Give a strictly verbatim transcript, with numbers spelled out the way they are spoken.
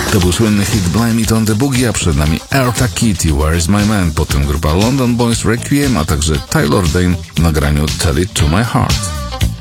To był słynny hit Blame It on the Boogie, a przed nami Eartha Kitt i Where is My Man, potem grupa London Boys Requiem, a także Taylor Dayne w nagraniu Tell It to My Heart.